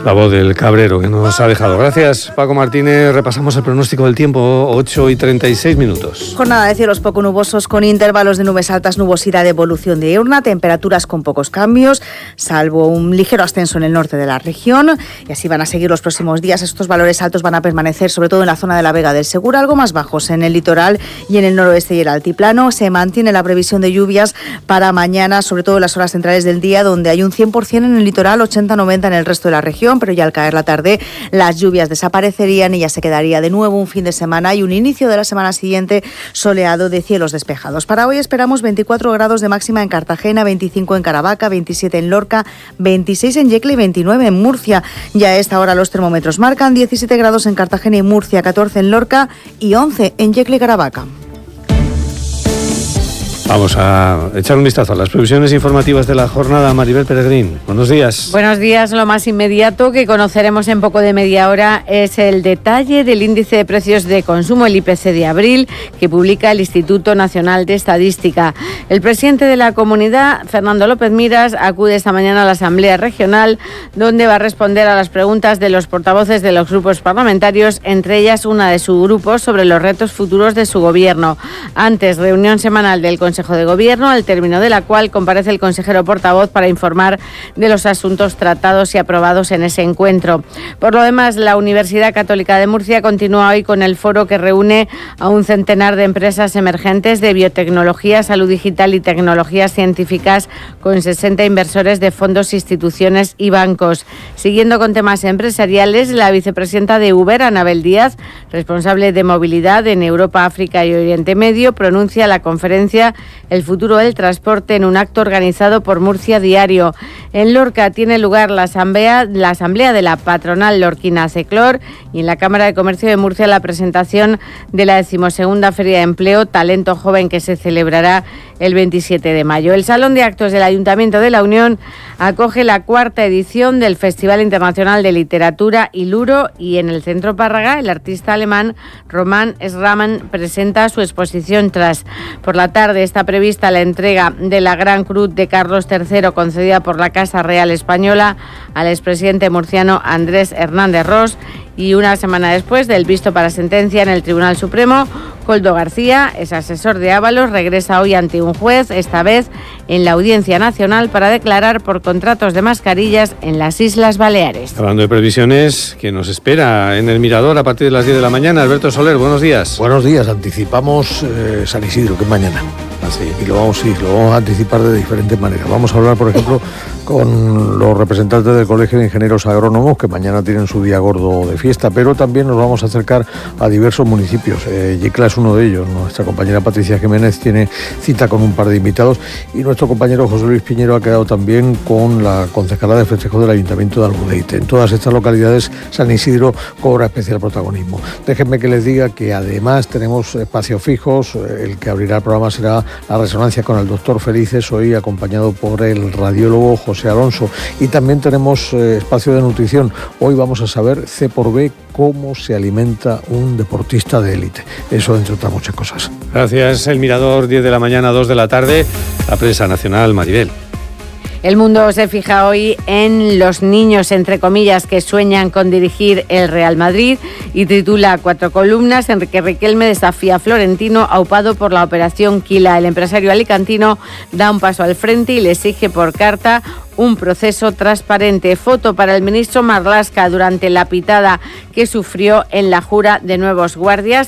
La voz del cabrero que nos ha dejado. Gracias, Paco Martínez. Repasamos el pronóstico del tiempo, 8:36. Jornada de cielos poco nubosos con intervalos de nubes altas, nubosidad de evolución diurna, temperaturas con pocos cambios, salvo un ligero ascenso en el norte de la región. Y así van a seguir los próximos días. Estos valores altos van a permanecer sobre todo en la zona de la Vega del Segura, algo más bajos en el litoral y en el noroeste y el altiplano. Se mantiene la previsión de lluvias para mañana, sobre todo en las horas centrales del día, donde hay un 100% en el litoral, 80-90 en el resto de la región. Pero ya al caer la tarde las lluvias desaparecerían y ya se quedaría de nuevo un fin de semana y un inicio de la semana siguiente soleado de cielos despejados. Para hoy esperamos 24 grados de máxima en Cartagena, 25 en Caravaca, 27 en Lorca, 26 en Yecla y 29 en Murcia. Ya a esta hora los termómetros marcan 17 grados en Cartagena y Murcia, 14 en Lorca y 11 en Yecla y Caravaca. Vamos a echar un vistazo a las previsiones informativas de la jornada. Maribel Peregrín, buenos días. Buenos días. Lo más inmediato que conoceremos en poco de media hora es el detalle del índice de precios de consumo, el IPC de abril, que publica el Instituto Nacional de Estadística. El presidente de la comunidad, Fernando López Miras, acude esta mañana a la Asamblea Regional, donde va a responder a las preguntas de los portavoces de los grupos parlamentarios, entre ellas una de su grupo sobre los retos futuros de su gobierno. Antes, reunión semanal del Consejo de Gobierno, al término de la cual comparece el consejero portavoz para informar de los asuntos tratados y aprobados en ese encuentro. Por lo demás, la Universidad Católica de Murcia continúa hoy con el foro que reúne a un centenar de empresas emergentes de biotecnología, salud digital y tecnologías científicas, con 60 inversores de fondos, instituciones y bancos. Siguiendo con temas empresariales, la vicepresidenta de Uber, Anabel Díaz, responsable de movilidad en Europa, África y Oriente Medio, pronuncia la conferencia El futuro del transporte en un acto organizado por Murcia Diario. En Lorca tiene lugar la asamblea de la patronal lorquina Aceclor y en la Cámara de Comercio de Murcia la presentación de la 12ª Feria de Empleo Talento Joven, que se celebrará el 27 de mayo. El Salón de Actos del Ayuntamiento de la Unión acoge la 4ª edición del Festival Internacional de Literatura Iluro y en el Centro Párraga el artista alemán Roman Schramm presenta su exposición Tras. Por la tarde está prevista la entrega de la Gran Cruz de Carlos III concedida por la Casa Real Española al expresidente murciano Andrés Hernández Ros. Y una semana después del visto para sentencia en el Tribunal Supremo, Koldo García, ex asesor de Ábalos, regresa hoy ante un juez, esta vez en la Audiencia Nacional, para declarar por contratos de mascarillas en las Islas Baleares. Hablando de previsiones, ¿qué nos espera en el Mirador a partir de las 10 de la mañana? Alberto Soler, buenos días. Buenos días, anticipamos San Isidro, que es mañana. Así. Y lo vamos a anticipar de diferentes maneras. Vamos a hablar, por ejemplo, con los representantes del Colegio de Ingenieros Agrónomos, que mañana tienen su día gordo de fiesta, pero también nos vamos a acercar a diversos municipios. Yecla es uno de ellos. Nuestra compañera Patricia Jiménez tiene cita con un par de invitados y nuestro compañero José Luis Piñero ha quedado también con la concejala de festejo del Ayuntamiento de Almudeite. En todas estas localidades San Isidro cobra especial protagonismo. Déjenme que les diga que además tenemos espacios fijos. El que abrirá el programa será la resonancia con el doctor Felices, hoy acompañado por el radiólogo José Alonso. Y también tenemos espacio de nutrición. Hoy vamos a saber C por B cómo se alimenta un deportista de élite. Eso entre otras muchas cosas. Gracias. El Mirador, 10 de la mañana, 2 de la tarde. La prensa nacional, Maribel. El Mundo se fija hoy en los niños, entre comillas, que sueñan con dirigir el Real Madrid y titula 4 columnas. Enrique Riquelme desafía a Florentino, aupado por la operación Quila. El empresario alicantino da un paso al frente y le exige por carta un proceso transparente. Foto para el ministro Marlaska durante la pitada que sufrió en la jura de nuevos guardias.